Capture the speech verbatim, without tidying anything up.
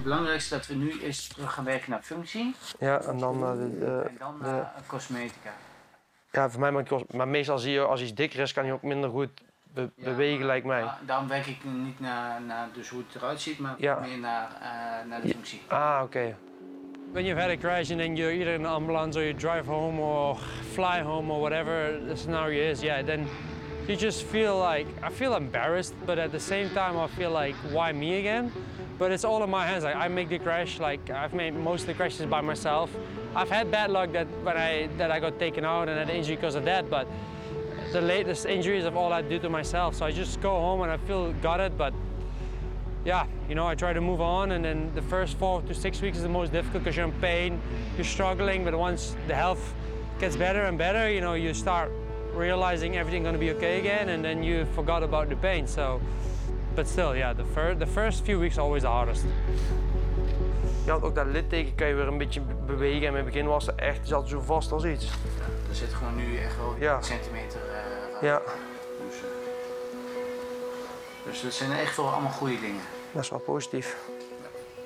het belangrijkste dat we nu eerst terug gaan werken naar functie. Ja, en dan naar de, de, en dan de... naar cosmetica. Ja, voor mij maar, maar meestal zie je als iets dikker is, kan hij ook minder goed be Ja, bewegen, maar, lijkt mij. Ja, daarom werk ik niet naar, naar dus hoe het eruit ziet, maar ja. meer naar, uh, naar de functie. Ah, oké. Okay. When you've had a crash and then you're either in an ambulance or you drive home or fly home or whatever the scenario is, yeah, then you just feel like, I feel embarrassed, but at the same time I feel like, why me again? But it's all in my hands. Like I make the crash, like I've made most of the crashes by myself. I've had bad luck that when I that I got taken out and had an injury because of that, but the latest injuries of all I do to myself. So I just go home and I feel gutted, but yeah, you know, I try to move on, and then the first four to six weeks is the most difficult because you're in pain, you're struggling, but once the health gets better and better, you know, you start realizing everything's gonna be okay again, and then you forgot about the pain. So, but still, yeah, the first the first few weeks are always the hardest. Je had ook dat litteken, kan je weer een beetje bewegen, en in het begin was het echt, je zat zo vast als iets. Ja, er zit gewoon nu echt wel ja. een centimeter uh, ja. Dus, uh, dus dat zijn echt wel allemaal goede dingen. Dat is wel positief.